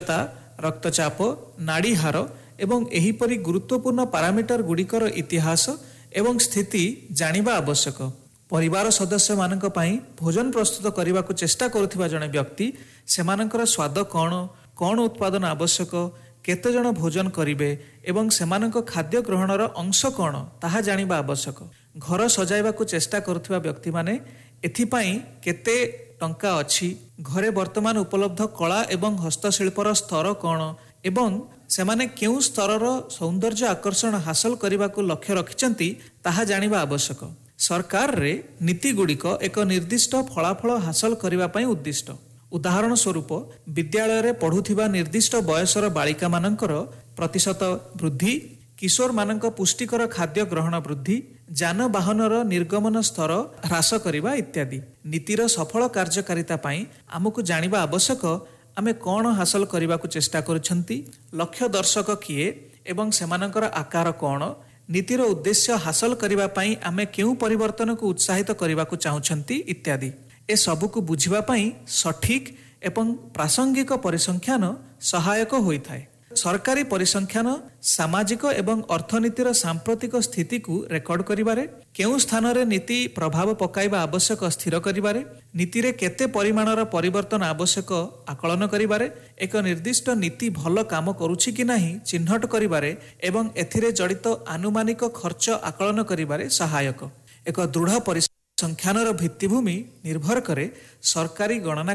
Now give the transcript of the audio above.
ଉଚ୍ଚତା, ରକ୍ତଚାପ, ନାଡିହାର ଏବଂ ଏହିପରି ଗୁରୁତ୍ୱପୂର୍ଣ୍ଣ ପାରାମିଟର ଗୁଡ଼ିକର ଇତିହାସ ଏବଂ ସ୍ଥିତି ଜାଣିବା ଆବଶ୍ୟକ। ପରିବାର ସଦସ୍ୟମାନଙ୍କ ପାଇଁ ଭୋଜନ ପ୍ରସ୍ତୁତ କରିବାକୁ ଚେଷ୍ଟା କରୁଥିବା ଜଣେ ବ୍ୟକ୍ତି ସେମାନଙ୍କର ସ୍ୱାଦ କ'ଣ ଉତ୍ପାଦନ ଆବଶ୍ୟକ, କେତେଜଣ ଭୋଜନ କରିବେ ଏବଂ ସେମାନଙ୍କ ଖାଦ୍ୟ ଗ୍ରହଣର ଅଂଶ କ'ଣ ତାହା ଜାଣିବା ଆବଶ୍ୟକ। ଘର ସଜାଇବାକୁ ଚେଷ୍ଟା କରୁଥିବା ବ୍ୟକ୍ତିମାନେ ଏଥିପାଇଁ କେତେ ଟଙ୍କା ଅଛି, ଘରେ ବର୍ତ୍ତମାନ ଉପଲବ୍ଧ କଳା ଏବଂ ହସ୍ତଶିଳ୍ପର ସ୍ତର କ'ଣ ଏବଂ ସେମାନେ କେଉଁ ସ୍ତରର ସୌନ୍ଦର୍ଯ୍ୟ ଆକର୍ଷଣ ହାସଲ କରିବାକୁ ଲକ୍ଷ୍ୟ ରଖିଛନ୍ତି ତାହା ଜାଣିବା ଆବଶ୍ୟକ। ସରକାରରେ ନୀତିଗୁଡ଼ିକ ଏକ ନିର୍ଦ୍ଦିଷ୍ଟ ଫଳାଫଳ ହାସଲ କରିବା ପାଇଁ ଉଦ୍ଦିଷ୍ଟ। ଉଦାହରଣ ସ୍ୱରୂପ ବିଦ୍ୟାଳୟରେ ପଢ଼ୁଥିବା ନିର୍ଦ୍ଦିଷ୍ଟ ବୟସର ବାଳିକାମାନଙ୍କର ପ୍ରତିଶତ ବୃଦ୍ଧି, କିଶୋରମାନଙ୍କ ପୁଷ୍ଟିକର ଖାଦ୍ୟ ଗ୍ରହଣ ବୃଦ୍ଧି, ଯାନବାହନର ନିର୍ଗମନ ସ୍ତର ହ୍ରାସ କରିବା ଇତ୍ୟାଦି। ନୀତିର ସଫଳ କାର୍ଯ୍ୟକାରିତା ପାଇଁ ଆମକୁ ଜାଣିବା ଆବଶ୍ୟକ ଆମେ କ'ଣ ହାସଲ କରିବାକୁ ଚେଷ୍ଟା କରୁଛନ୍ତି, ଲକ୍ଷ୍ୟ ଦର୍ଶକ କିଏ ଏବଂ ସେମାନଙ୍କର ଆକାର କ'ଣ, ନୀତିର ଉଦ୍ଦେଶ୍ୟ ହାସଲ କରିବା ପାଇଁ ଆମେ କେଉଁ ପରିବର୍ତ୍ତନକୁ ଉତ୍ସାହିତ କରିବାକୁ ଚାହୁଁଛନ୍ତି ଇତ୍ୟାଦି। ଏସବୁକୁ ବୁଝିବା ପାଇଁ ସଠିକ୍ ଏବଂ ପ୍ରାସଙ୍ଗିକ ପରିସଂଖ୍ୟାନ ସହାୟକ ହୋଇଥାଏ। ସରକାରୀ ପରିସଂଖ୍ୟାନ ସାମାଜିକ ଏବଂ ଅର୍ଥନୀତିର ସାମ୍ପ୍ରତିକ ସ୍ଥିତିକୁ ରେକର୍ଡ କରିବାରେ, କେଉଁ ସ୍ଥାନରେ ନୀତି ପ୍ରଭାବ ପକାଇବା ଆବଶ୍ୟକ ସ୍ଥିର କରିବାରେ, ନୀତିରେ କେତେ ପରିମାଣର ପରିବର୍ତ୍ତନ ଆବଶ୍ୟକ ଆକଳନ କରିବାରେ, ଏକ ନିର୍ଦ୍ଦିଷ୍ଟ ନୀତି ଭଲ କାମ କରୁଛି କି ନାହିଁ ଚିହ୍ନଟ କରିବାରେ ଏବଂ ଏଥିରେ ଜଡ଼ିତ ଆନୁମାନିକ ଖର୍ଚ୍ଚ ଆକଳନ କରିବାରେ ସହାୟକ। ଏକ ଦୃଢ଼ ପରିସଂଖ୍ୟାନର ଭିତ୍ତିଭୂମି ନିର୍ଭର କରେ ସରକାରୀ ଗଣନା